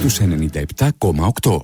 στους 97,8.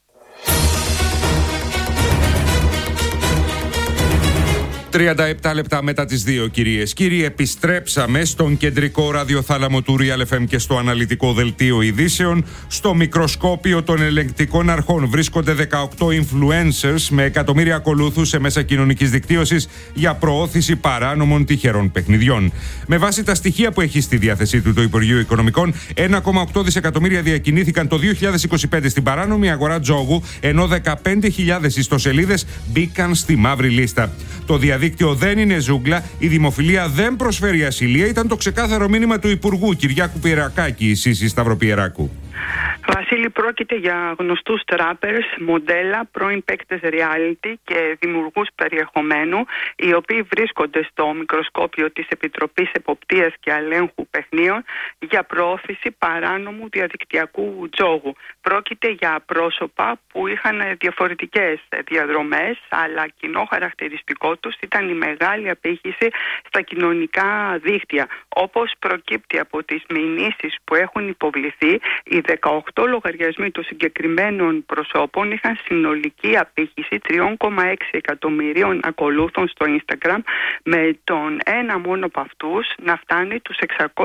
«37 λεπτά μετά τις 2, κυρίες. Κύριοι, επιστρέψαμε στον κεντρικό ραδιοθάλαμο του Real FM και στο αναλυτικό δελτίο ειδήσεων. Στο μικροσκόπιο των ελεγκτικών αρχών βρίσκονται 18 influencers με εκατομμύρια ακολούθους σε μέσα κοινωνικής δικτύωσης για προώθηση παράνομων τυχερών παιχνιδιών. Με βάση τα στοιχεία που έχει στη διάθεσή του το Υπουργείο Οικονομικών, 1,8 δισεκατομμύρια διακινήθηκαν το 2025 στην παράνομη αγορά τζόγου, ενώ 15.000 ιστοσελίδες μπήκαν στη μαύρη λίστα. Το διαδίκτυο δεν είναι ζούγκλα, η δημοφιλία δεν προσφέρει ασυλία, ήταν το ξεκάθαρο μήνυμα του Υπουργού Κυριάκου Πιερακάκη, Σύση Σταυροπιεράκου. Βασίλη, πρόκειται για γνωστούς τράπερς, μοντέλα, πρώην παίκτες reality και δημιουργούς περιεχομένου, οι οποίοι βρίσκονται στο μικροσκόπιο της Επιτροπής Εποπτείας και Ελέγχου Παιχνίων για προώθηση παράνομου διαδικτυακού τζόγου. Πρόκειται για πρόσωπα που είχαν διαφορετικές διαδρομές, αλλά κοινό χαρακτηριστικό τους ήταν η μεγάλη απήχηση στα κοινωνικά δίκτυα. Όπως προκύπτει από τις μηνύσεις που έχουν υποβληθεί, οι 18 λογαριασμοί των συγκεκριμένων προσώπων είχαν συνολική απήχηση 3,6 εκατομμυρίων ακολούθων στο Instagram, με τον ένα μόνο από αυτούς να φτάνει τους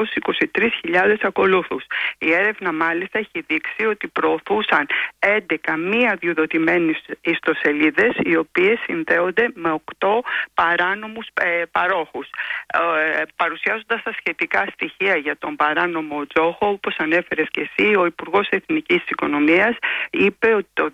623.000 ακολούθους. Η έρευνα μάλιστα έχει δείξει ότι προωθούσαν 11 μη αδειοδοτημένες ιστοσελίδες, οι οποίες συνδέονται με 8 παράνομους παρόχους. Παρουσιάζοντας τα σχετικά στοιχεία για τον παράνομο τζόγο, όπως ανέφερες και εσύ, ο Υπουργός Εθνικής Οικονομίας είπε ότι το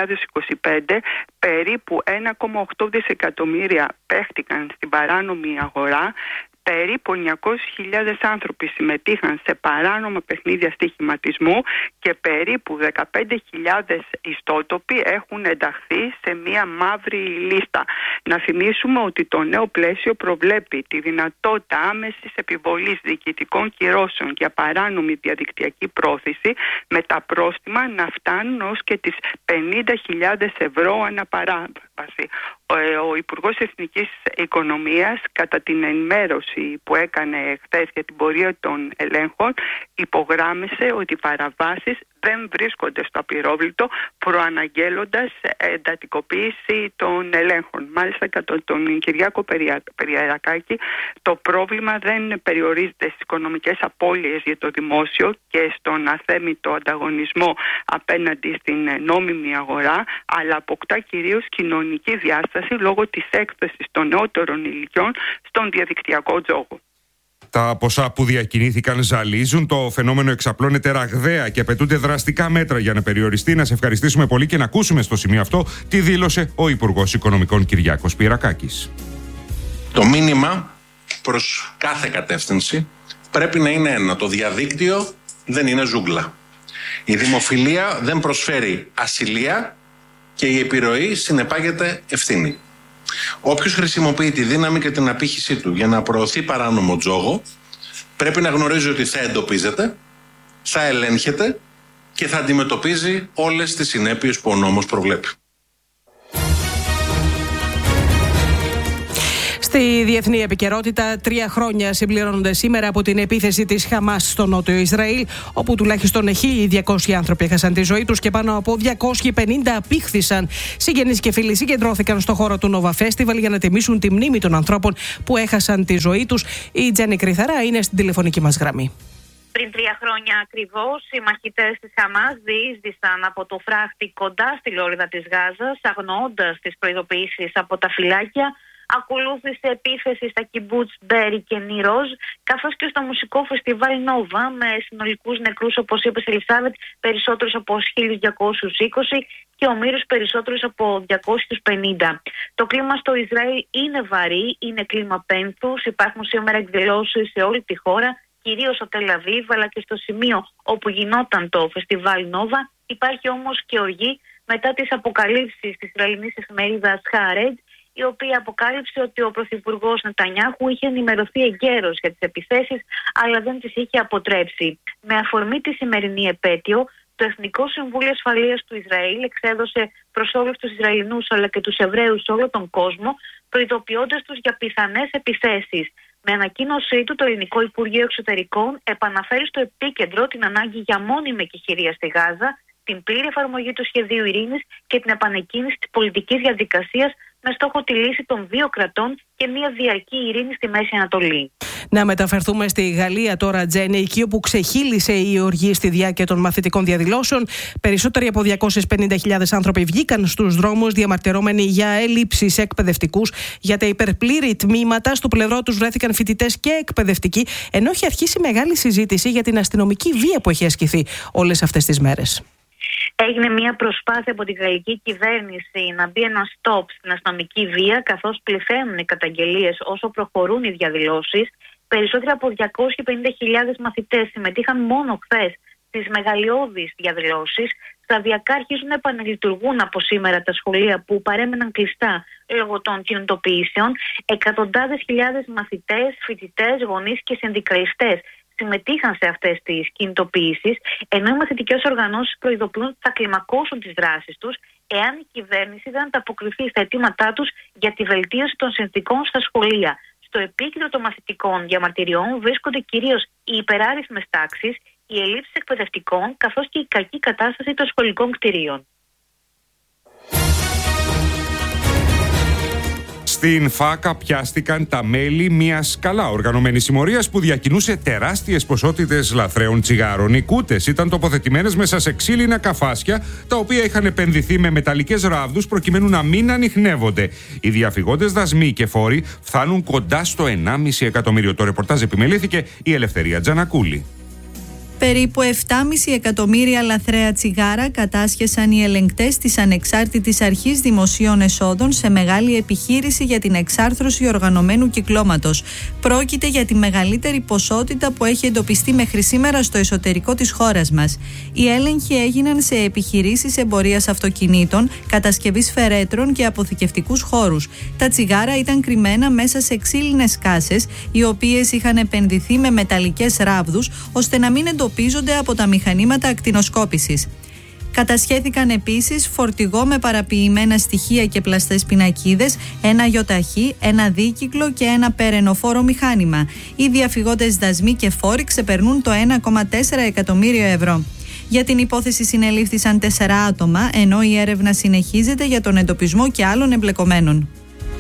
2025 περίπου 1,8 δισεκατομμύρια παίχτηκαν στην παράνομη αγορά. Περίπου 900.000 άνθρωποι συμμετείχαν σε παράνομα παιχνίδια στοιχηματισμού και περίπου 15.000 ιστότοποι έχουν ενταχθεί σε μία μαύρη λίστα. Να θυμίσουμε ότι το νέο πλαίσιο προβλέπει τη δυνατότητα άμεσης επιβολής διοικητικών κυρώσεων για παράνομη διαδικτυακή πρόθεση, με τα πρόστιμα να φτάνουν ως και τις 50.000 ευρώ ανά παράβαση. Ο Υπουργός Εθνικής Οικονομίας, κατά την ενημέρωση που έκανε χθες για την πορεία των ελέγχων, υπογράμμισε ότι οι παραβάσεις δεν βρίσκονται στο απειρόβλητο, προαναγγέλλοντας εντατικοποίηση των ελέγχων. Μάλιστα, κατά τον Κυριάκο Πιερακάκη, το πρόβλημα δεν περιορίζεται στις οικονομικές απώλειες για το δημόσιο και στον αθέμητο ανταγωνισμό απέναντι στην νόμιμη αγορά, αλλά αποκτά κυρίως κοινωνική διάσταση λόγω της έκθεσης των νεότερων ηλικιών στον διαδικτυακό τζόγο. Τα ποσά που διακινήθηκαν ζαλίζουν, το φαινόμενο εξαπλώνεται ραγδαία και απαιτούνται δραστικά μέτρα για να περιοριστεί. Να σε ευχαριστήσουμε πολύ και να ακούσουμε στο σημείο αυτό τι δήλωσε ο Υπουργός Οικονομικών Κυριάκος Πιερακάκης. Το μήνυμα προς κάθε κατεύθυνση πρέπει να είναι ένα: το διαδίκτυο δεν είναι ζούγκλα. Η δημοφιλία δεν προσφέρει ασυλία και η επιρροή συνεπάγεται ευθύνη. Όποιος χρησιμοποιεί τη δύναμη και την απήχησή του για να προωθεί παράνομο τζόγο, πρέπει να γνωρίζει ότι θα εντοπίζεται, θα ελέγχεται και θα αντιμετωπίζει όλες τις συνέπειες που ο νόμος προβλέπει. Στη διεθνή επικαιρότητα, 3 χρόνια συμπληρώνονται σήμερα από την επίθεση της Χαμάς στο νότιο Ισραήλ, όπου τουλάχιστον 1.200 άνθρωποι έχασαν τη ζωή τους και πάνω από 250 απήχθησαν. Συγγενείς και φίλοι συγκεντρώθηκαν στο χώρο του Nova Festival για να τιμήσουν τη μνήμη των ανθρώπων που έχασαν τη ζωή τους. Η Τζέννη Κρυθαρά είναι στην τηλεφωνική μας γραμμή. Πριν 3 χρόνια ακριβώς, οι μαχητές της Χαμάς διείσδησαν από το φράχτη κοντά στη λωρίδα της Γάζας, αγνοώντας τις προειδοποιήσεις από τα φυλάκια. Ακολούθησε επίθεση στα κιμπούτς Μπέρι και Νιρόζ, καθώς και στο μουσικό φεστιβάλ Νόβα, με συνολικούς νεκρούς, όπως είπε η Ελισάβετ, περισσότερους από 1.220 και ομήρους περισσότερους από 250. Το κλίμα στο Ισραήλ είναι βαρύ, είναι κλίμα πένθους. Υπάρχουν σήμερα εκδηλώσεις σε όλη τη χώρα, κυρίως στο Τελ Αβίβ, αλλά και στο σημείο όπου γινόταν το φεστιβάλ Νόβα. Υπάρχει όμως και οργή μετά τις αποκαλύψεις της Ισραηλινής εφημερίδας Χаарετζ, η οποία αποκάλυψε ότι ο Πρωθυπουργός Νετανιάχου είχε ενημερωθεί εγκαίρως για τις επιθέσεις, αλλά δεν τις είχε αποτρέψει. Με αφορμή τη σημερινή επέτειο, το Εθνικό Συμβούλιο Ασφαλείας του Ισραήλ εξέδωσε προς όλους τους Ισραηλινούς αλλά και τους Εβραίους σε όλο τον κόσμο, προειδοποιώντας τους για πιθανές επιθέσεις. Με ανακοίνωσή του, το Ελληνικό Υπουργείο Εξωτερικών επαναφέρει στο επίκεντρο την ανάγκη για μόνιμη εκεχηρία στη Γάζα, την πλήρη εφαρμογή του σχεδίου ειρήνης και την επανεκκίνηση της πολιτικής διαδικασίας με στόχο τη λύση των δύο κρατών και μια διαρκή ειρήνη στη Μέση Ανατολή. Να μεταφερθούμε στη Γαλλία τώρα, Τζέννη, εκεί όπου ξεχύλισε η οργή στη διάρκεια των μαθητικών διαδηλώσεων. Περισσότεροι από 250.000 άνθρωποι βγήκαν στους δρόμους διαμαρτυρόμενοι για έλλειψεις εκπαιδευτικούς. Για τα υπερπλήρη τμήματα στο πλευρό τους βρέθηκαν φοιτητές και εκπαιδευτικοί, ενώ έχει αρχίσει μεγάλη συζήτηση για την αστυνομική βία που έχει ασκηθεί όλες αυτές τις μέρες. Έγινε μια προσπάθεια από την γαλλική κυβέρνηση να μπει ένα stop στην αστυνομική βία, καθώς πληθαίνουν οι καταγγελίες όσο προχωρούν οι διαδηλώσεις. Περισσότεροι από 250.000 μαθητές συμμετείχαν μόνο χθες στις μεγαλειώδεις διαδηλώσεις. Σταδιακά αρχίζουν να επαναλειτουργούν από σήμερα τα σχολεία που παρέμεναν κλειστά λόγω των κινητοποιήσεων. Εκατοντάδες χιλιάδες μαθητές, φοιτητές, γονείς και συνδικαλιστές συμμετείχαν σε αυτές τις κινητοποιήσεις, ενώ οι μαθητικές οργανώσεις προειδοποιούν ότι θα κλιμακώσουν τις δράσεις τους εάν η κυβέρνηση δεν ανταποκριθεί στα αιτήματά τους για τη βελτίωση των συνθηκών στα σχολεία. Στο επίκεντρο των μαθητικών διαμαρτυριών βρίσκονται κυρίως οι υπεράριθμες τάξεις, οι ελλείψεις εκπαιδευτικών, καθώς και η κακή κατάσταση των σχολικών κτηρίων. Στην ΦΑΚΑ πιάστηκαν τα μέλη μιας καλά οργανωμένης συμμορίας που διακινούσε τεράστιες ποσότητες λαθρέων τσιγάρων. Οι κούτες ήταν τοποθετημένες μέσα σε ξύλινα καφάσια, τα οποία είχαν επενδυθεί με μεταλλικές ράβδους προκειμένου να μην ανιχνεύονται. Οι διαφυγόντες δασμοί και φόροι φτάνουν κοντά στο 1,5 εκατομμύριο. Το ρεπορτάζ επιμελήθηκε η Ελευθερία Τζανακούλη. Περίπου 7,5 εκατομμύρια λαθρέα τσιγάρα κατάσχεσαν οι ελεγκτές της Ανεξάρτητης Αρχής Δημοσίων Εσόδων σε μεγάλη επιχείρηση για την εξάρθρωση οργανωμένου κυκλώματος. Πρόκειται για τη μεγαλύτερη ποσότητα που έχει εντοπιστεί μέχρι σήμερα στο εσωτερικό της χώρας μας. Οι έλεγχοι έγιναν σε επιχειρήσεις εμπορίας αυτοκινήτων, κατασκευής φερέτρων και αποθηκευτικούς χώρους. Τα τσιγάρα ήταν κρυμμένα μέσα σε ξύλινες κάσες, οι οποίες είχαν επενδυθεί με μεταλλικές ράβδους, ώστε να μην εντοπίζονται από τα μηχανήματα ακτινοσκόπησης. Κατασχέθηκαν επίσης φορτηγό με παραποιημένα στοιχεία και πλαστές πινακίδες, ένα γιοταχή, ένα δίκυκλο και ένα περαινοφόρο μηχάνημα. Οι διαφυγόντες δασμοί και φόροι ξεπερνούν το 1,4 εκατομμύριο ευρώ. Για την υπόθεση συνελήφθησαν 4 άτομα, ενώ η έρευνα συνεχίζεται για τον εντοπισμό και άλλων εμπλεκομένων.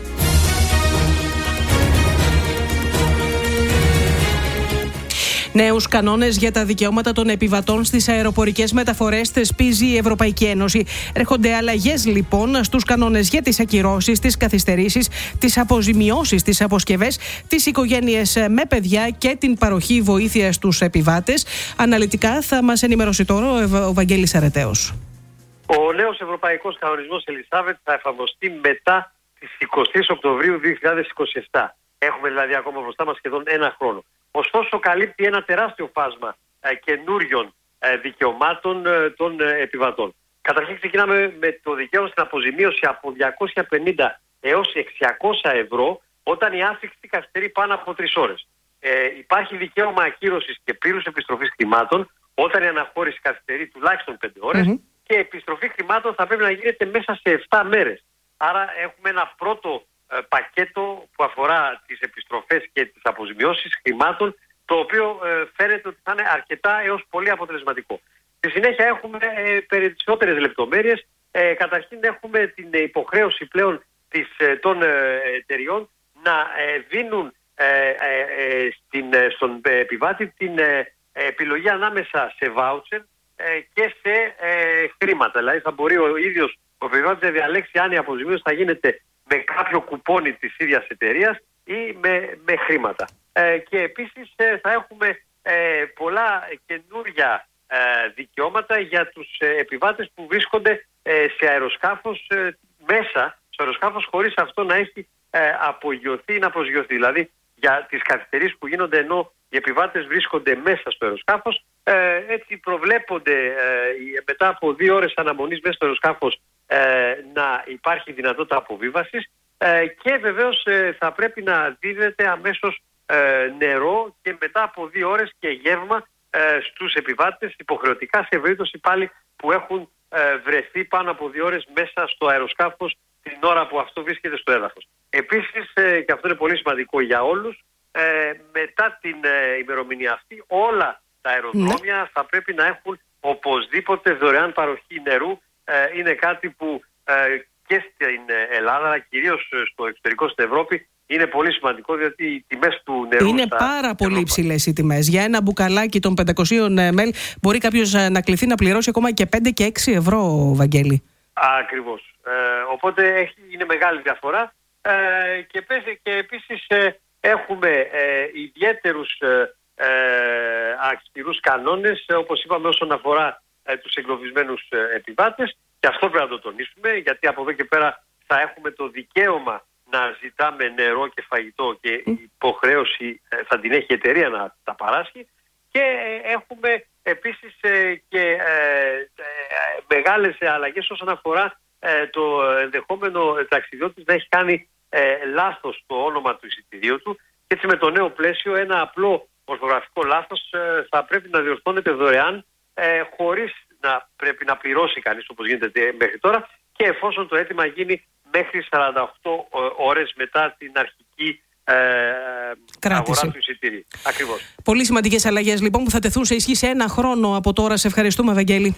Νέους κανόνες για τα δικαιώματα των επιβατών στις αεροπορικές μεταφορές θεσπίζει η Ευρωπαϊκή Ένωση. Έρχονται αλλαγές λοιπόν στους κανόνες για τις ακυρώσεις, τις καθυστερήσεις, τις αποζημιώσεις, τις αποσκευές, τις οικογένειες με παιδιά και την παροχή βοήθειας στους επιβάτες. Αναλυτικά θα μας ενημερώσει τώρα ο Βαγγέλης Αρετέος. Ο νέος ευρωπαϊκός κανονισμός, Ελισάβετ, θα εφαρμοστεί μετά τις 23 Οκτωβρίου 2027. Έχουμε δηλαδή ακόμα μπροστά μας σχεδόν ένα χρόνο. Ωστόσο, καλύπτει ένα τεράστιο φάσμα καινούριων δικαιωμάτων των επιβατών. Καταρχήν ξεκινάμε με το δικαίωμα στην αποζημίωση από 250 έως 600 ευρώ όταν η άφιξη καθυστερεί πάνω από 3 ώρες. Υπάρχει δικαίωμα ακύρωσης και πλήρους επιστροφής χρημάτων όταν η αναχώρηση καθυστερεί τουλάχιστον 5 ώρες και η επιστροφή χρημάτων θα πρέπει να γίνεται μέσα σε 7 μέρες. Άρα έχουμε ένα πρώτο πακέτο που αφορά τις επιστροφές και τις αποζημιώσεις χρημάτων, το οποίο φαίνεται ότι θα είναι αρκετά έως πολύ αποτελεσματικό. Στη συνέχεια έχουμε περισσότερες λεπτομέρειες. Καταρχήν έχουμε την υποχρέωση πλέον των εταιριών να δίνουν στον επιβάτη την επιλογή ανάμεσα σε βάουτσερ και σε χρήματα. Δηλαδή θα μπορεί ο ίδιος ο επιβάτης να διαλέξει αν η αποζημίωση θα γίνεται με κάποιο κουπόνι της ίδιας εταιρείας ή με χρήματα. Και επίσης θα έχουμε πολλά καινούργια δικαιώματα για τους επιβάτες που βρίσκονται σε αεροσκάφος μέσα, στο αεροσκάφος χωρίς αυτό να έχει απογειωθεί ή να προσγειωθεί. Δηλαδή για τις καθυστερήσεις που γίνονται ενώ οι επιβάτες βρίσκονται μέσα στο αεροσκάφος, έτσι προβλέπονται μετά από 2 ώρες αναμονής μέσα στο αεροσκάφος να υπάρχει δυνατότητα αποβίβασης και βεβαίως θα πρέπει να δίδεται αμέσως νερό και μετά από 2 ώρες και γεύμα στους επιβάτες υποχρεωτικά σε περίπτωση πάλι που έχουν βρεθεί πάνω από 2 ώρες μέσα στο αεροσκάφος την ώρα που αυτό βρίσκεται στο έδαφος. Επίσης, και αυτό είναι πολύ σημαντικό για όλους, μετά την ημερομηνία αυτή όλα τα αεροδρόμια θα πρέπει να έχουν οπωσδήποτε δωρεάν παροχή νερού. Είναι κάτι που και στην Ελλάδα, αλλά κυρίως στο εξωτερικό, στην Ευρώπη, είναι πολύ σημαντικό, διότι οι τιμές του νερού είναι πάρα πολύ υψηλές οι τιμές. Για ένα μπουκαλάκι των 500 ml μπορεί κάποιος να κληθεί να πληρώσει ακόμα και 5 και 6 ευρώ, Βαγγέλη. Ακριβώς. Οπότε είναι μεγάλη διαφορά. Και επίσης έχουμε ιδιαίτερους αξιρούς κανόνες, όπως είπαμε, όσον αφορά τους εγκλωβισμένους επιβάτες, και αυτό πρέπει να το τονίσουμε, γιατί από εδώ και πέρα θα έχουμε το δικαίωμα να ζητάμε νερό και φαγητό, και η υποχρέωση θα την έχει η εταιρεία να τα παράσχει, και έχουμε επίσης και μεγάλες αλλαγές όσον αφορά το ενδεχόμενο ταξιδιώτης να έχει κάνει λάθος το όνομα του εισιτηρίου του, και έτσι με το νέο πλαίσιο ένα απλό ορθογραφικό λάθος θα πρέπει να διορθώνεται δωρεάν, χωρίς να πρέπει να πληρώσει κανείς όπως γίνεται μέχρι τώρα, και εφόσον το αίτημα γίνει μέχρι 48 ώρες μετά την αρχική αγορά του εισιτηρίου. Ακριβώς. Πολύ σημαντικές αλλαγές λοιπόν που θα τεθούν σε ισχύ σε ένα χρόνο από τώρα. Σε ευχαριστούμε, Βαγγέλη.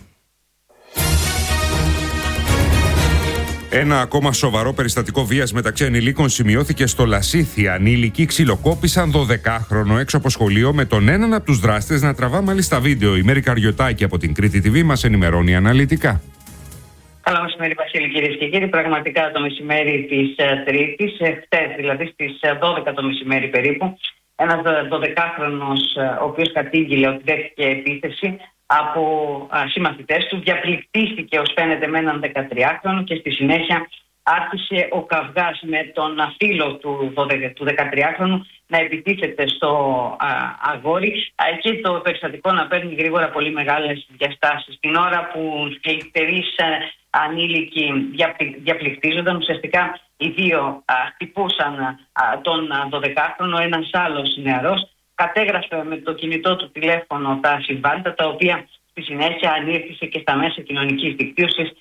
Ένα ακόμα σοβαρό περιστατικό βίας μεταξύ ανηλίκων σημειώθηκε στο Λασίθι. Ανήλικοι ξυλοκόπησαν 12χρονο έξω από σχολείο, με τον έναν από τους δράστες να τραβά μάλιστα βίντεο. Η Μέρη Καριωτάκη από την Κρήτη TV μας ενημερώνει αναλυτικά. Καλό μεσημέρι, Βασίλη, κυρίες και κύριοι. Πραγματικά το μεσημέρι της Τρίτης, χτες δηλαδή στις 12 το μεσημέρι περίπου, ένας 12χρονος, ο οποίος κατήγγειλε ότι δέχτηκε επίθεση από συμμαθητές του, διαπληκτίστηκε ως φαίνεται με έναν 13χρονο, και στη συνέχεια άρχισε ο καυγάς με τον φίλο του 13χρονου να επιτίθεται στο αγόρι, και το περιστατικό να παίρνει γρήγορα πολύ μεγάλες διαστάσεις. Την ώρα που σκληρτερείς ανήλικοι διαπληκτίζονταν, ουσιαστικά οι δύο χτυπούσαν τον 12χρονο, ένας άλλος νεαρός κατέγραφε με το κινητό του τηλέφωνο τα συμβάντα, τα οποία στη συνέχεια ανήρθησε και στα μέσα κοινωνικής δικτύωσης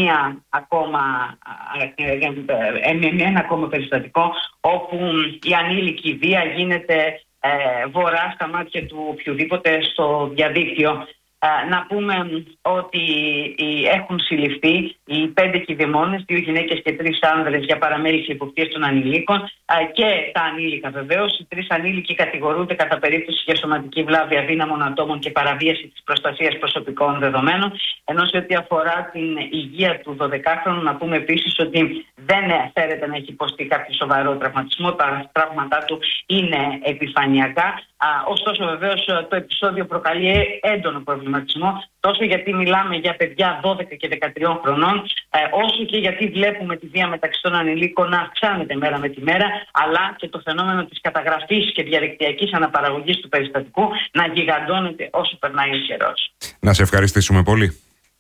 ένα ακόμα περιστατικό, όπου η ανήλικη βία γίνεται βορρά στα μάτια του οποιοδήποτε στο διαδίκτυο. Να πούμε ότι έχουν συλληφθεί οι 5 κηδεμόνες, 2 γυναίκες και 3 άνδρες, για παραμέληση υποπτίας των ανηλίκων, και τα ανήλικα βεβαίως. Οι 3 ανήλικοι κατηγορούνται κατά περίπτωση για σωματική βλάβη αδύναμων ατόμων και παραβίαση της προστασίας προσωπικών δεδομένων. Ενώ σε ό,τι αφορά την υγεία του 12χρονου, να πούμε επίσης ότι δεν φέρεται να έχει υποστεί κάποιο σοβαρό τραυματισμό. Τα τραύματά του είναι επιφανειακά. Ωστόσο, βεβαίως, το επεισόδιο προκαλεί έντονο προβληματισμό, τόσο γιατί μιλάμε για παιδιά 12 και 13 χρονών, όσο και γιατί βλέπουμε τη βία μεταξύ των ανηλίκων να αυξάνεται μέρα με τη μέρα, αλλά και το φαινόμενο της καταγραφής και διαδικτυακής αναπαραγωγής του περιστατικού να γιγαντώνεται όσο περνάει ο καιρός. Να σε ευχαριστήσουμε πολύ.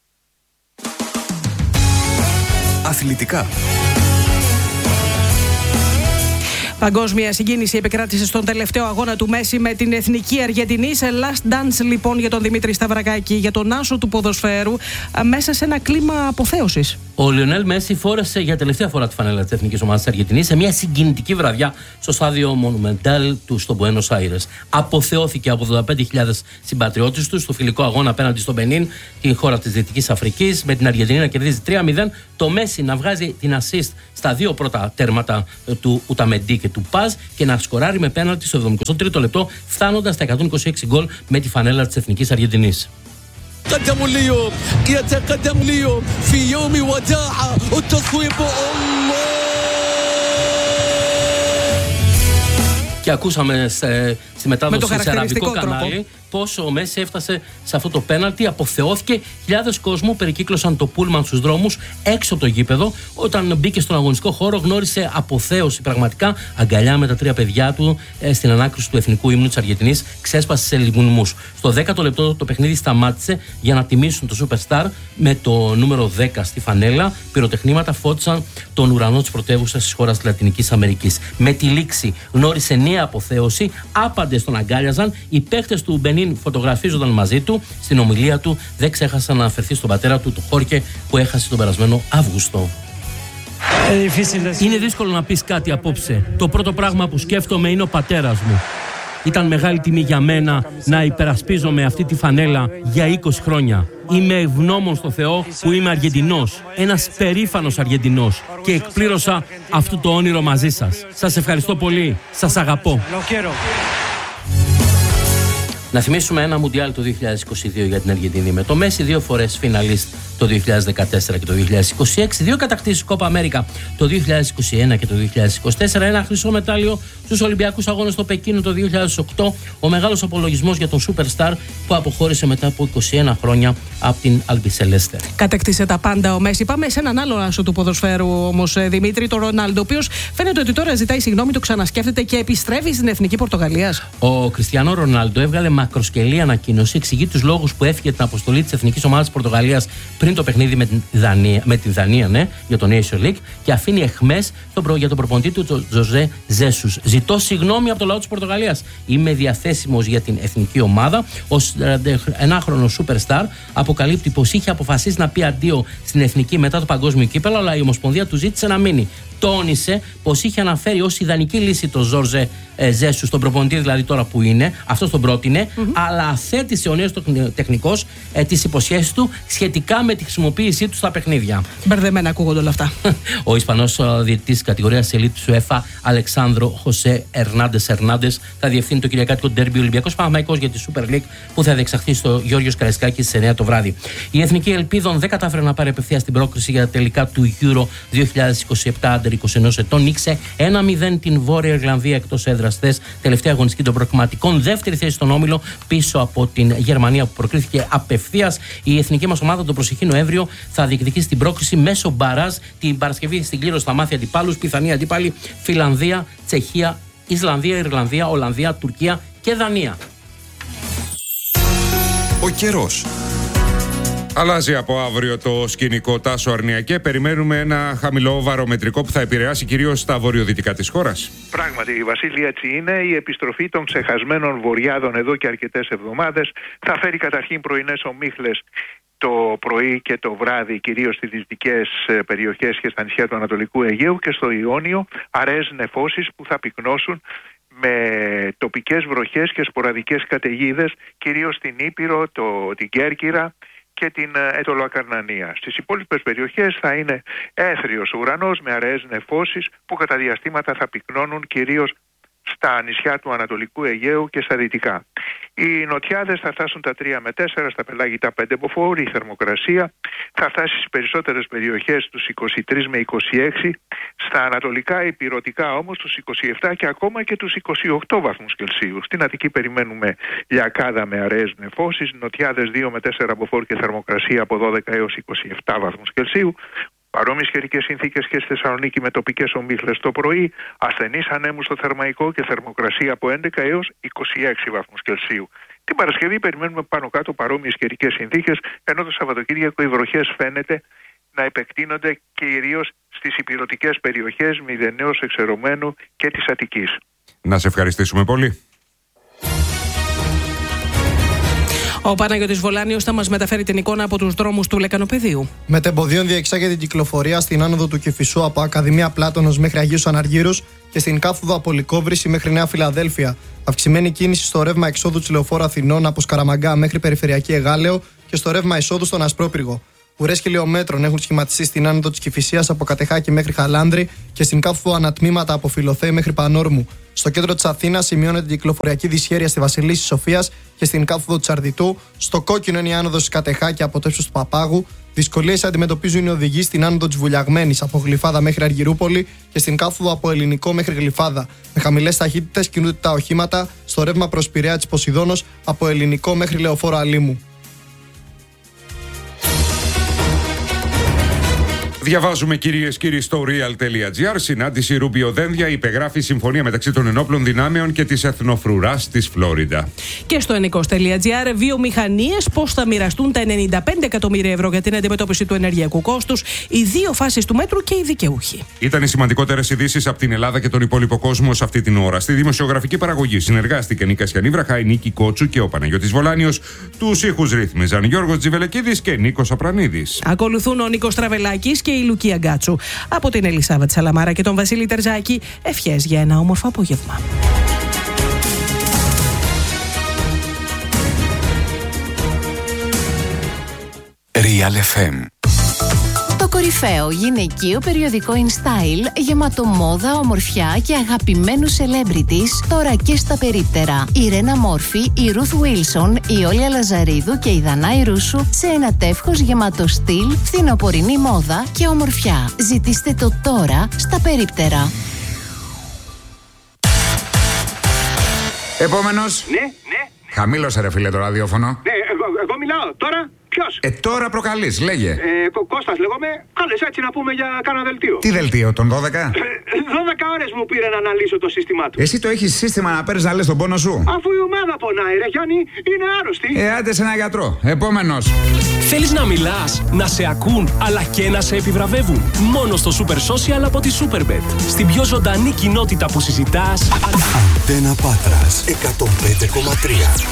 Αθλητικά. Παγκόσμια συγκίνηση επικράτησε στον τελευταίο αγώνα του Μέση με την εθνική Αργεντινή. Σε last dance λοιπόν για τον Δημήτρη Σταυρακάκη, για τον άσο του ποδοσφαίρου, μέσα σε ένα κλίμα αποθέωσης. Ο Λιονέλ Μέση φόρεσε για τελευταία φορά τη φανέλα της εθνικής ομάδας της Αργεντινής σε μια συγκινητική βραδιά στο στάδιο Monumental του στο Μπουένος Άιρες. Αποθεώθηκε από 85.000 συμπατριώτες του στο φιλικό αγώνα απέναντι στο Μπενίν, την χώρα της Δυτικής Αφρικής, με την Αργεντινή να κερδίζει 3-0, το Μέση να βγάζει την assist στα 2 πρώτα τέρματα του Ουταμεντί και του Παζ και να σκοράρει με πέναλτι στο 73ο λεπτό, φτάνοντας στα 126 γκολ με τη φανέλα της εθνικής Αργεντινής. يتقدم اليوم يتقدم اليوم في يوم وداعة التصويب الله. Και ακούσαμε στη μετάδοση σε αραβικό κανάλι πώς ο Μέση έφτασε σε αυτό το πέναλτι, αποθεώθηκε. Χιλιάδες κόσμου περικύκλωσαν το πούλμαν στους δρόμους έξω από το γήπεδο. Όταν μπήκε στον αγωνιστικό χώρο, γνώρισε αποθέωση πραγματικά. Αγκαλιά με τα 3 παιδιά του στην ανάκριση του εθνικού ύμνου της Αργεντινής, ξέσπασε σε λιμνμούς. Στο 10ο λεπτό το παιχνίδι σταμάτησε για να τιμήσουν το Superstar με το νούμερο 10 στη φανέλα. Πυροτεχνήματα φώτισαν τον ουρανό της πρωτεύουσας της χώρας της Λατινικής Αμερικής. Με τη λήξη γνώρισε νέα αποθέωση. Άπαντες τον αγκάλιαζαν. Οι παίχτες του Μπενίν φωτογραφίζονταν μαζί του. Στην ομιλία του δεν ξέχασε να αναφερθεί στον πατέρα του, τον Χόρκε, που έχασε τον περασμένο Αύγουστο. Είναι δύσκολο να πεις κάτι απόψε. Το πρώτο πράγμα που σκέφτομαι είναι ο πατέρας μου. Ήταν μεγάλη τιμή για μένα να υπερασπίζομαι αυτή τη φανέλα για 20 χρόνια. Είμαι ευγνώμων στο Θεό που είμαι Αργεντινός, ένας περήφανος Αργεντινός, και εκπλήρωσα αυτό το όνειρο μαζί σας. Σας ευχαριστώ πολύ. Σας αγαπώ. Να θυμίσουμε ένα Μουντιάλ το 2022 για την Αργεντινή, με το Μέση 2 φορές φιναλίστ το 2014 και το 2026, 2 κατακτήσεις Κόπα Αμέρικα το 2021 και το 2024, ένα χρυσό μετάλλιο στους Ολυμπιακούς Αγώνες στο Πεκίνο το 2008, ο μεγάλος απολογισμός για τον Superstar που αποχώρησε μετά από 21 χρόνια από την Αλμπισελέστε. Κατέκτησε τα πάντα ο Μέση. Πάμε σε έναν άλλο άσο του ποδοσφαίρου όμως, Δημήτρη, τον Ρονάλντο, ο οποίος φαίνεται ότι τώρα ζητάει συγγνώμη, το ξανασκέφτεται και επιστρέφει στην εθνική Πορτογαλίας. Ο Κριστιανό Ρονάλντο έβγαλε μακροσκελή ανακοίνωση, εξηγεί τους λόγους που έφυγε την αποστολή της εθνικής ομάδας της Πορτογαλίας πριν το παιχνίδι με την Δανία, για το Nation League, και αφήνει εχμές για τον προπονητή του, τον Ζωζέ Ζέσους. Ζητώ συγγνώμη από το λαό της Πορτογαλίας. Είμαι διαθέσιμος για την εθνική ομάδα. Ο 41χρονος Superstar αποκαλύπτει πως είχε αποφασίσει να πει αντίο στην εθνική μετά το παγκόσμιο κύπελλο, αλλά η Ομοσπονδία του ζήτησε να μείνει. Τόνισε πως είχε αναφέρει ως ιδανική λύση τον Ζόρζε Ζέσου, τον προπονητή δηλαδή τώρα που είναι, αυτός τον πρότεινε, αλλά αθέτησε ο νέος τεχνικός τις υποσχέσεις του σχετικά με τη χρησιμοποίησή του στα παιχνίδια. Μπερδεμένα ακούγονται όλα αυτά. Ο Ισπανός διαιτητής κατηγορίας ελίτ του UEFA, Αλεξάνδρο Χωσέ Ερνάντες, θα διευθύνει το κυριακάτικο ντέρμπι Ολυμπιακός Παναθηναϊκός για τη Super League που θα διεξαχθεί στο Γιώργος Καραϊσκάκης στις 9 το βράδυ. Η Εθνική Ελπίδων δεν κατάφερε να πάρει απευθείας την πρόκριση για τα τελικά του Euro 2027 άντερ 21 ετών. Νίξε 1-0 την Βόρεια Ιρλανδία εκτός έδρας χθες, τελευταία αγωνιστική των προκριματικών, δεύτερη θέση στον όμιλο πίσω από την Γερμανία που προκρίθηκε απευθείας. Η εθνική μας ομάδα τον προσεχή Νοέμβριο θα διεκδικήσει την πρόκριση μέσω μπαράζ την Παρασκευή στην κλήρωση στα μάθη αντιπάλους, πιθανή αντίπαλοι Φιλανδία, Τσεχία, Ισλανδία, Ιρλανδία, Ολλανδία, Τουρκία και Δανία. Ο καιρός. Αλλάζει από αύριο το σκηνικό, Τάσο Αρνιακέ. Περιμένουμε ένα χαμηλό βαρομετρικό που θα επηρεάσει κυρίως τα βορειοδυτικά της χώρας. Πράγματι, Βασίλη, έτσι είναι. Η επιστροφή των ξεχασμένων βορειάδων εδώ και αρκετές εβδομάδες θα φέρει καταρχήν πρωινές ομίχλες το πρωί και το βράδυ, κυρίως στις δυτικές περιοχές και στα νησιά του Ανατολικού Αιγαίου και στο Ιόνιο, αραιές νεφώσεις που θα πυκνώσουν με τοπικές βροχές και σποραδικές καταιγίδες, κυρίως στην Ήπειρο, την Κέρκυρα και την Αιτωλοακαρνανία. Στις υπόλοιπες περιοχές θα είναι έθριος ουρανός με αραιές νεφώσεις που κατά διαστήματα θα πυκνώνουν κυρίως στα νησιά του Ανατολικού Αιγαίου και στα δυτικά. Οι νοτιάδες θα φτάσουν τα 3 με 4, στα πελάγιτα 5 μποφόρ, η θερμοκρασία θα φτάσει στις περισσότερες περιοχές τους 23 με 26, στα ανατολικά υπηρωτικά όμως τους 27 και ακόμα και τους 28 βαθμούς Κελσίου. Στην Αττική περιμένουμε λιακάδα με αραιές νεφώσεις, νοτιάδες 2 με 4 μποφόρ και θερμοκρασία από 12 έως 27 βαθμούς Κελσίου. Παρόμοιες καιρικές συνθήκες και στη Θεσσαλονίκη με τοπικές ομίχλες το πρωί, ασθενείς ανέμους στο Θερμαϊκό και θερμοκρασία από 11 έως 26 βαθμούς Κελσίου. Την Παρασκευή περιμένουμε πάνω κάτω παρόμοιες καιρικές συνθήκες, ενώ το Σαββατοκύριακο οι βροχές φαίνεται να επεκτείνονται κυρίως στις υπηρωτικές περιοχές Μηδενέως, Εξερωμένου και της Αττικής. Να σε ευχαριστήσουμε πολύ. Ο Παναγιώτης Βολάνιος θα μας μεταφέρει την εικόνα από τους δρόμους του Λεκανοπεδίου. Μετεμποδίων διεξάγεται την κυκλοφορία στην άνοδο του Κηφισού από Ακαδημία Πλάτωνος μέχρι Αγίους Αναργύρους και στην κάθοδο από Λυκόβρηση μέχρι Νέα Φιλαδέλφια. Αυξημένη κίνηση στο ρεύμα εξόδου της Λεωφόρου Αθηνών από Σκαραμαγκά μέχρι Περιφερειακή Εγάλεο και στο ρεύμα εισόδου στον Ασπρόπυργο. Ουρές χιλιομέτρων έχουν σχηματιστεί στην άνοδο της Κηφισίας από Κατεχάκη μέχρι Χαλάνδρη και στην κάθοδο ανατμήματα από Φιλοθέη μέχρι Πανόρμου. Στο κέντρο της Αθήνας σημειώνεται την κυκλοφοριακή δυσχέρεια στη Βασιλίσσης Σοφίας και στην κάθοδο της Αρδιτού. Στο κόκκινο είναι η άνοδος της Κατεχάκη από το ύψος του Παπάγου. Δυσκολίες αντιμετωπίζουν οι οδηγοί στην άνοδο της Βουλιαγμένης από Γλυφάδα μέχρι Αργυρούπολη και στην κάθοδο από Ελληνικό μέχρι Γλυφάδα. Με χαμηλές ταχύτητες κινούνται τα οχήματα στο ρεύμα προς Πειραιά της Ποσειδώνος από Ελληνικό μέχρι Λεωφόρο Αλήμου. Διαβάζουμε, κυρίες και κύριοι, στο real.gr. Συνάντηση Ρούμπιο-Δένδια υπεγράφει συμφωνία μεταξύ των ενόπλων δυνάμεων και της εθνοφρουράς της Φλόριντα. Και στο ενικός.gr, βιομηχανίες πώς θα μοιραστούν τα 95 εκατομμύρια ευρώ για την αντιμετώπιση του ενεργειακού κόστους, οι δύο φάσεις του μέτρου και οι δικαιούχοι. Ήταν οι σημαντικότερες ειδήσεις από την Ελλάδα και τον υπόλοιπο κόσμο σε αυτή την ώρα. Στη δημοσιογραφική παραγωγή συνεργάστηκαν η Κασιανή Βραχά, η Νίκη Κότσου και ο Παναγιώτης Βολάνιος. Τους ήχους ρύθμιζαν Γιώργος Τζιβελεκίδης και Νίκος Απρανίδης. Ακολουθούν ο Νίκος Τραβελάκης και η Λουκία Γκάτσου. Από την Ελισάβετ Σαλαμάρα και τον Βασίλη Τερζάκη, ευχές για ένα όμορφο απόγευμα. Real FM. Το κορυφαίο γυναικείο περιοδικό InStyle, γεμάτο μόδα, ομορφιά και αγαπημένους celebrities, τώρα και στα περίπτερα. Η Ρένα Μόρφη, η Ruth Wilson, η Όλια Λαζαρίδου και η Δανάη Ρούσου σε ένα τεύχος γεμάτο στυλ, φθινοπορεινή μόδα και ομορφιά. Ζητήστε το τώρα στα περίπτερα. Επόμενος. Ναι. Χαμήλωσε ρε φίλε το ραδιόφωνο. Ναι, εγώ μιλάω τώρα. Ποιος? Τώρα προκαλείς, λέγε. Κώστας λέγομαι. Κάλες έτσι να πούμε για κάνα δελτίο. Τι δελτίο, τον 12? 12 ώρες μου πήρε να αναλύσω το σύστημά του. Εσύ το έχεις σύστημα να παίρνεις να λες τον πόνο σου? Αφού η ομάδα πονάει ρε Γιάννη, είναι άρρωστη. Άντε σε ένα γιατρό. Επόμενος. Θέλεις να μιλάς, να σε ακούν, αλλά και να σε επιβραβεύουν? Μόνο στο Super Social από τη Superbet. Στην πιο ζωντανή κοινότητα που συζητάς. Αντένα Πάτρας 105,3.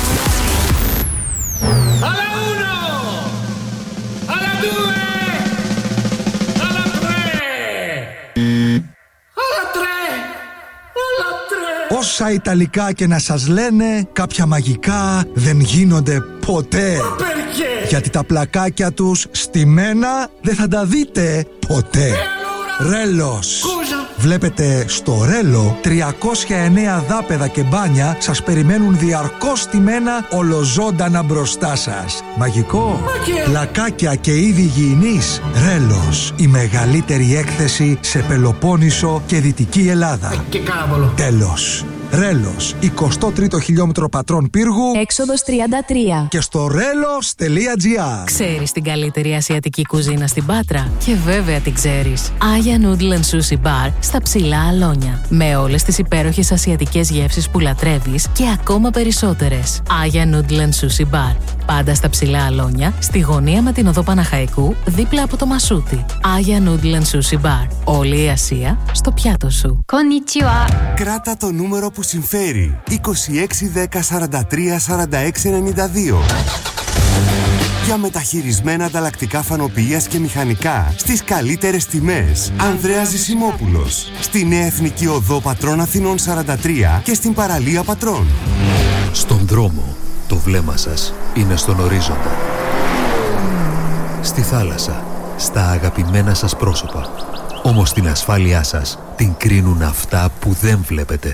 Όσα Ιταλικά και να σας λένε, κάποια μαγικά δεν γίνονται ποτέ. Γιατί τα πλακάκια τους στημένα δεν θα τα δείτε ποτέ. Ρέλος. Βλέπετε, στο Ρέλο 309 δάπεδα και μπάνια σας περιμένουν διαρκώς στημένα ολοζώντανα μπροστά σας. Μαγικό. Πλακάκια και είδη υγιεινής. Ρέλος. Η μεγαλύτερη έκθεση σε Πελοπόννησο και Δυτική Ελλάδα. Τέλος. Ρέλος, 23ο χιλιόμετρο Πατρών Πύργου, έξοδος 33. Και στο relos.gr. Ξέρεις την καλύτερη ασιατική κουζίνα στην Πάτρα? Και βέβαια την ξέρεις. Άγια Noodle and Sushi Bar στα Ψηλά Αλόνια. Με όλες τις υπέροχες ασιατικές γεύσεις που λατρεύεις και ακόμα περισσότερες. Άγια Noodle and Sushi Bar. Πάντα στα Ψηλά Αλόνια, στη γωνία με την οδό Παναχαϊκού, δίπλα από το Μασούτι. Άγια Noodle and Sushi Bar. Όλη η Ασία στο πιάτο σου. Konnichiwa. Κράτα το νούμερο που συμφέρει. 2610434692. Για μεταχειρισμένα ανταλλακτικά φανοποιίας και μηχανικά στις καλύτερες τιμές. Ανδρέας Ζησιμόπουλος. Στη Νέα Εθνική Οδό Πατρών Αθηνών 43 και στην παραλία Πατρών. Στον δρόμο, το βλέμμα σας είναι στον ορίζοντα. Στη θάλασσα, στα αγαπημένα σας πρόσωπα. Όμως την ασφάλειά σας την κρίνουν αυτά που δεν βλέπετε.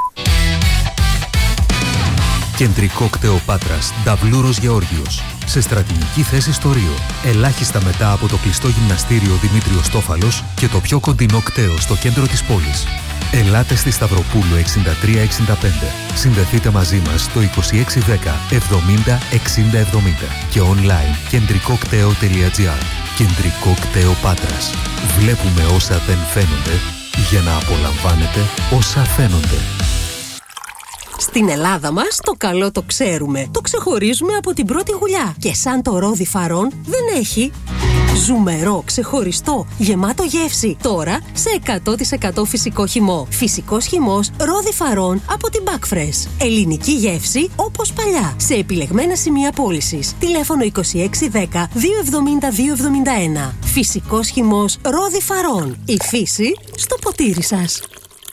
Κεντρικό κτέο Πάτρας, Νταβλούρος Γεώργιος. Σε στρατηγική θέση στο Ρίο. Ελάχιστα μετά από το κλειστό γυμναστήριο Δημήτριος Στόφαλος και το πιο κοντινό κτέο στο κέντρο της πόλης. Ελάτε στη Σταυροπούλου 6365. Συνδεθείτε μαζί μας στο 2610 70 60 70 και online κεντρικοκτέο.gr. Κεντρικό κτέο Πάτρας. Βλέπουμε όσα δεν φαίνονται για να απολαμβάνετε όσα φαίνονται. Στην Ελλάδα μας το καλό το ξέρουμε. Το ξεχωρίζουμε από την πρώτη γουλιά. Και σαν το ρόδι Φαρών δεν έχει. Ζουμερό, ξεχωριστό, γεμάτο γεύση. Τώρα σε 100% φυσικό χυμό. Φυσικός χυμός ρόδι Φαρών από την Backfresh. Ελληνική γεύση όπως παλιά. Σε επιλεγμένα σημεία πώλησης. Τηλέφωνο 2610 270 271. Φυσικός χυμός ρόδι Φαρών. Η φύση στο ποτήρι σας.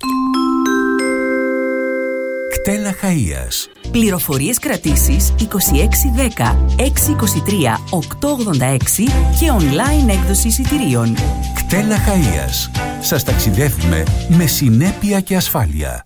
Κτέλα Χαΐας. Πληροφορίες κρατήσεις 2610 623 886 και online έκδοση εισιτηρίων. Κτέλα Χαΐας. Σας ταξιδεύουμε με συνέπεια και ασφάλεια.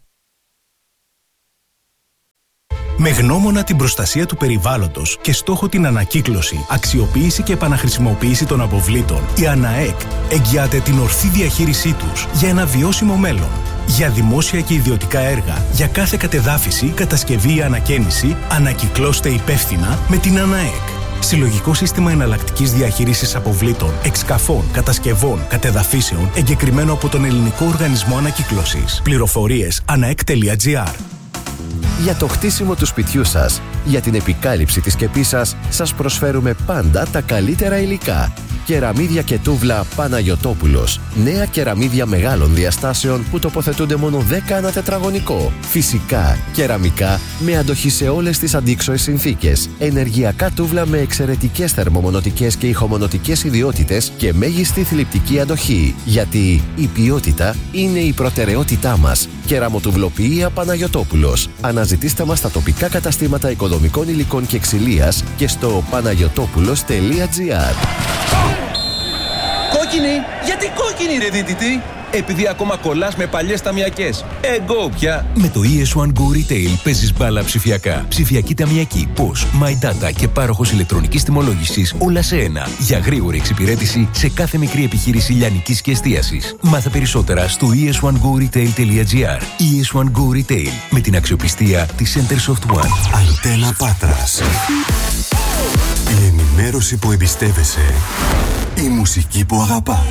Με γνώμονα την προστασία του περιβάλλοντος και στόχο την ανακύκλωση, αξιοποίηση και επαναχρησιμοποίηση των αποβλήτων, η ΑΝΑΕΚ εγγυάται την ορθή διαχείρισή τους για ένα βιώσιμο μέλλον. Για δημόσια και ιδιωτικά έργα, για κάθε κατεδάφιση, κατασκευή ή ανακαίνιση, ανακυκλώστε υπεύθυνα με την ΑΝΑΕΚ. Συλλογικό σύστημα εναλλακτικής διαχείρισης αποβλήτων, εξκαφών, κατασκευών, κατεδαφίσεων, εγκεκριμένο από τον Ελληνικό Οργανισμό Ανακύκλωσης. Πληροφορίες anaek.gr. Για το χτίσιμο του σπιτιού σας, για την επικάλυψη της σκεπής σας, σας προσφέρουμε πάντα τα καλύτερα υλικά. Κεραμίδια και τούβλα Παναγιωτόπουλος. Νέα κεραμίδια μεγάλων διαστάσεων που τοποθετούνται μόνο 10 ανά τετραγωνικό. Φυσικά, κεραμικά με αντοχή σε όλες τις αντίξωες συνθήκες. Ενεργειακά τούβλα με εξαιρετικές θερμομονωτικές και ηχομονωτικές ιδιότητες και μέγιστη θλιπτική αντοχή. Γιατί η ποιότητα είναι η προτεραιότητά μας. Κεραμοτουβλοποιία Παναγιωτόπουλος. Αναζητήστε μας στα τοπικά καταστήματα οικοδομικών υλικών και ξυλίας και στο panagiotopulos.gr. Κόκκινη! Γιατί κόκκινη ρε δίτητη? Επειδή ακόμα κολλάς με παλιές ταμιακές. Εγώ πια. Με το ES1 Go Retail παίζεις μπάλα ψηφιακά. Ψηφιακή ταμιακή, POS, My Data και πάροχος ηλεκτρονικής τιμολόγησης όλα σε ένα. Για γρήγορη εξυπηρέτηση σε κάθε μικρή επιχείρηση λιανικής και εστίασης. Μάθε περισσότερα στο es1goretail.gr. ES1 Go Retail με την αξιοπιστία της Centersoft One. Αντένα Πάτρας. Η ενημέρωση που εμπιστεύεσαι. Η μουσική που αγαπάς.